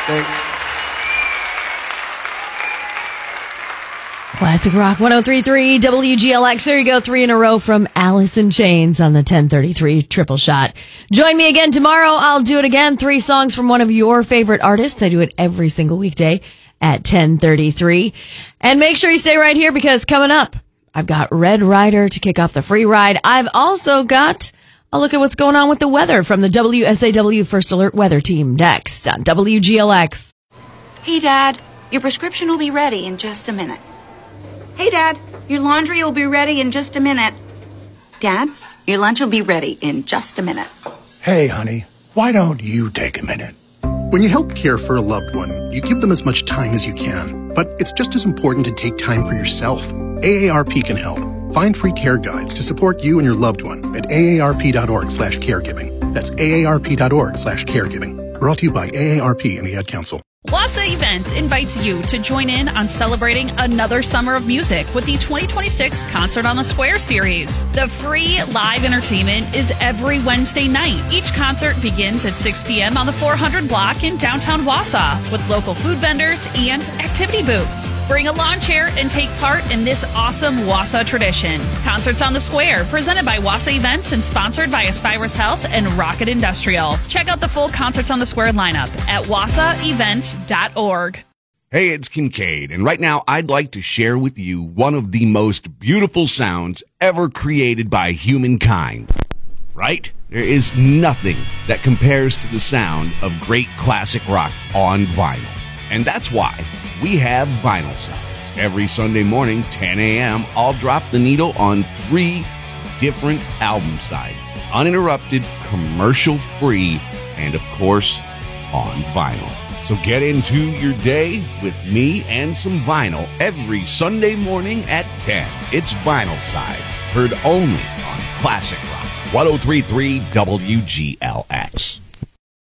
Classic Rock 103.3 WGLX. There you go. 3 in a row from Alice in Chains on the 1033 Triple Shot. Join me again tomorrow. I'll do it again. 3 songs from one of your favorite artists. I do it every single weekday at 10:33. And make sure you stay right here because coming up, I've got Red Rider to kick off the free ride. I've also got a look at what's going on with the weather from the WSAW First Alert Weather Team next on WGLX. Hey, Dad, your prescription will be ready in just a minute. Hey, Dad, your laundry will be ready in just a minute. Dad, your lunch will be ready in just a minute. Hey, honey, why don't you take a minute? When you help care for a loved one, you give them as much time as you can. But it's just as important to take time for yourself. AARP can help. Find free care guides to support you and your loved one at aarp.org/caregiving. That's aarp.org/caregiving. Brought to you by AARP and the Ad Council. Wassa Events invites you to join in on celebrating another summer of music with the 2026 Concert on the Square series. The free live entertainment is every Wednesday night. Each concert begins at 6 p.m. on the 400 block in downtown Wausau with local food vendors and activity booths. Bring a lawn chair and take part in this awesome Wausau tradition. Concerts on the Square, presented by Wassa Events and sponsored by Aspirus Health and Rocket Industrial. Check out the full Concerts on the Square lineup at wassaevents.org. Hey, it's Kincaid, and right now I'd like to share with you one of the most beautiful sounds ever created by humankind. Right? There is nothing that compares to the sound of great classic rock on vinyl. And that's why we have Vinyl Sides. Every Sunday morning, 10 a.m., I'll drop the needle on 3 different album sides. Uninterrupted, commercial-free, and, of course, on vinyl. So get into your day with me and some vinyl every Sunday morning at 10. It's Vinyl Sides, heard only on Classic Rock 103.3 WGLX.